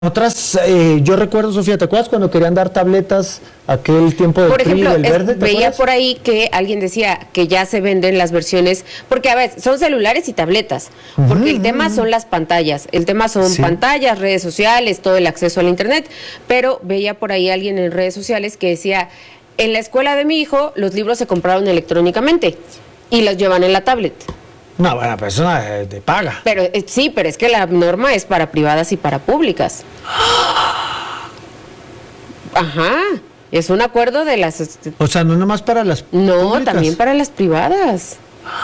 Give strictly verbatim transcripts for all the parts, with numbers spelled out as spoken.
Otras, eh, yo recuerdo, Sofía, ¿te acuerdas cuando querían dar tabletas aquel tiempo del Por P R I, ejemplo, del es- verde? ¿te veía acuerdas? por ahí que alguien decía que ya se venden las versiones, porque a ver, son celulares y tabletas, porque Ujú, el tema ujú. son las pantallas, el tema son Sí. pantallas, redes sociales, todo el acceso al internet, pero veía por ahí alguien en redes sociales que decía, en la escuela de mi hijo los libros se compraron electrónicamente y los llevan en la tablet. No, buena persona de, de paga. Pero eh, sí, pero es que la norma es para privadas y para públicas. Ajá, es un acuerdo de las... O sea, no nomás para las No, públicas. también para las privadas.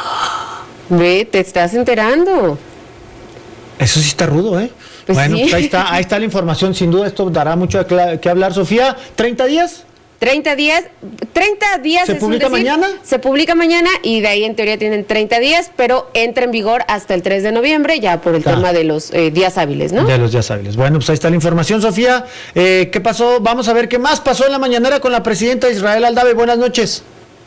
Ve, te estás enterando. Eso sí está rudo, ¿eh? Pues bueno, sí. pues ahí está, ahí está la información, sin duda esto dará mucho que, que hablar. Sofía, ¿treinta días? treinta días, treinta días. ¿Se es un publica decir, mañana? Se publica mañana y de ahí en teoría tienen treinta días, pero entra en vigor hasta el tres de noviembre, ya por el Claro. tema de los eh, días hábiles, ¿no? De los días hábiles. Bueno, pues ahí está la información, Sofía. Eh, ¿Qué pasó? Vamos a ver qué más pasó en la mañanera con la presidenta Israel Aldave. Buenas noches.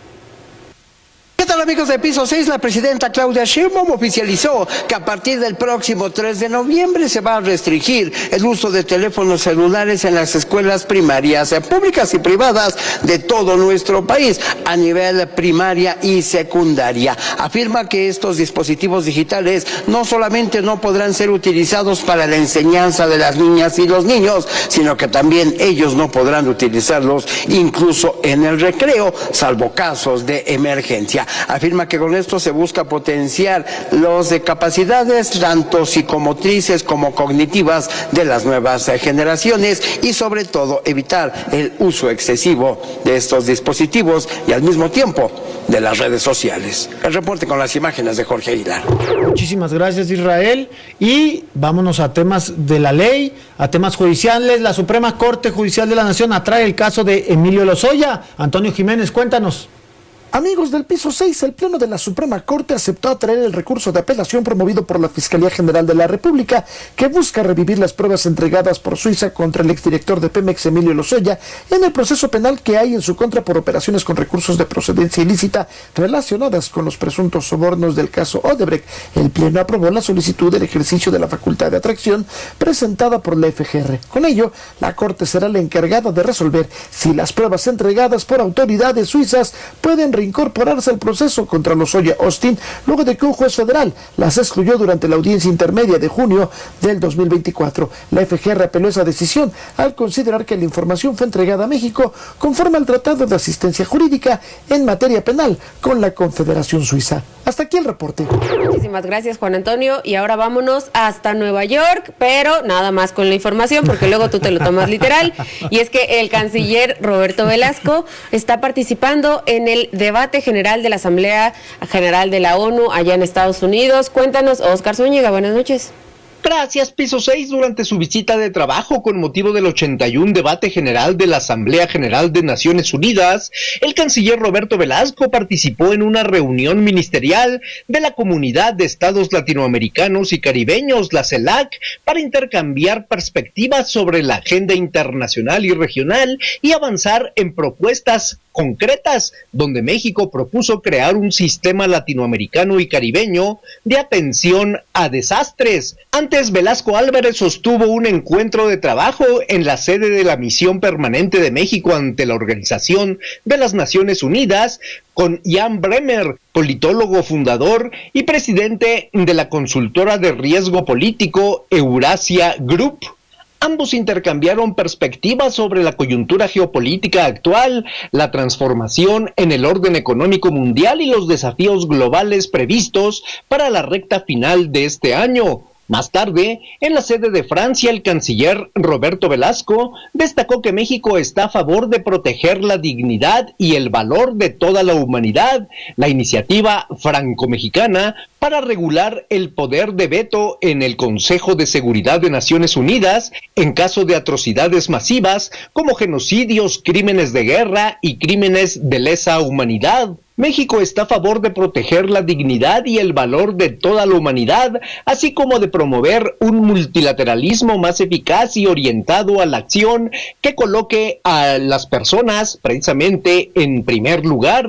¿Qué tal, amigos de Piso seis? La presidenta Claudia Sheinbaum oficializó que a partir del próximo tres de noviembre se va a restringir el uso de teléfonos celulares en las escuelas primarias, eh, públicas y privadas de todo nuestro país, a nivel primaria y secundaria. Afirma que estos dispositivos digitales no solamente no podrán ser utilizados para la enseñanza de las niñas y los niños, sino que también ellos no podrán utilizarlos incluso en el recreo, salvo casos de emergencia. Afirma que con esto se busca potenciar las capacidades tanto psicomotrices como cognitivas de las nuevas eh, generaciones y sobre todo evitar el uso excesivo de estos dispositivos y al mismo tiempo de las redes sociales. El reporte con las imágenes de Jorge Aguilar. Muchísimas gracias, Israel. Y vámonos a temas de la ley, a temas judiciales. La Suprema Corte Judicial de la Nación atrae el caso de Emilio Lozoya. Antonio Jiménez, cuéntanos. Amigos del Piso seis, el Pleno de la Suprema Corte aceptó atraer el recurso de apelación promovido por la Fiscalía General de la República, que busca revivir las pruebas entregadas por Suiza contra el exdirector de Pemex, Emilio Lozoya, en el proceso penal que hay en su contra por operaciones con recursos de procedencia ilícita relacionadas con los presuntos sobornos del caso Odebrecht. El Pleno aprobó la solicitud del ejercicio de la facultad de atracción presentada por la F G R. Con ello, la Corte será la encargada de resolver si las pruebas entregadas por autoridades suizas pueden reincorporarse al proceso contra Lozoya Austin, luego de que un juez federal las excluyó durante la audiencia intermedia de junio del dos mil veinticuatro. La F G R apeló esa decisión al considerar que la información fue entregada a México conforme al Tratado de Asistencia Jurídica en materia penal con la Confederación Suiza. Hasta aquí el reporte. Muchísimas gracias, Juan Antonio. Y ahora vámonos hasta Nueva York, pero nada más con la información, porque luego tú te lo tomas literal. Y es que el canciller Roberto Velasco está participando en el debate general de la Asamblea General de la ONU allá en Estados Unidos. Cuéntanos, Oscar Zúñiga, buenas noches. Gracias, Piso seis. Durante su visita de trabajo con motivo del ochenta y uno debate general de la Asamblea General de Naciones Unidas, el canciller Roberto Velasco participó en una reunión ministerial de la Comunidad de Estados Latinoamericanos y Caribeños, la CELAC, para intercambiar perspectivas sobre la agenda internacional y regional y avanzar en propuestas concretas, donde México propuso crear un sistema latinoamericano y caribeño de atención a desastres. Antes, Velasco Álvarez sostuvo un encuentro de trabajo en la sede de la Misión Permanente de México ante la Organización de las Naciones Unidas con Jan Bremer, politólogo fundador y presidente de la consultora de riesgo político Eurasia Group. Ambos intercambiaron perspectivas sobre la coyuntura geopolítica actual, la transformación en el orden económico mundial y los desafíos globales previstos para la recta final de este año. Más tarde, en la sede de Francia, el canciller Roberto Velasco destacó que México está a favor de proteger la dignidad y el valor de toda la humanidad. La iniciativa franco-mexicana para regular el poder de veto en el Consejo de Seguridad de Naciones Unidas en caso de atrocidades masivas como genocidios, crímenes de guerra y crímenes de lesa humanidad. México está a favor de proteger la dignidad y el valor de toda la humanidad, así como de promover un multilateralismo más eficaz y orientado a la acción que coloque a las personas precisamente en primer lugar.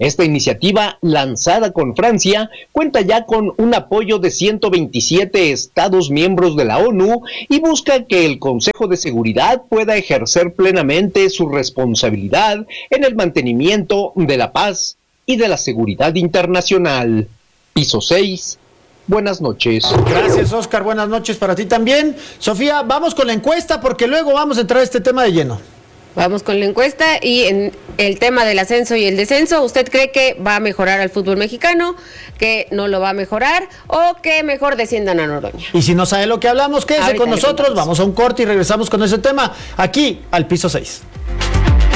Esta iniciativa, lanzada con Francia, cuenta ya con un apoyo de ciento veintisiete estados miembros de la ONU y busca que el Consejo de Seguridad pueda ejercer plenamente su responsabilidad en el mantenimiento de la paz y de la seguridad internacional. Piso seis. Buenas noches. Gracias, Oscar. Buenas noches para ti también. Sofía, vamos con la encuesta porque luego vamos a entrar a este tema de lleno. Vamos con la encuesta y en el tema del ascenso y el descenso, ¿usted cree que va a mejorar al fútbol mexicano, que no lo va a mejorar o que mejor desciendan a Noroña? Y si no sabe lo que hablamos, quédese Ahorita con le nosotros, contamos. vamos a un corte y regresamos con ese tema aquí al Piso seis.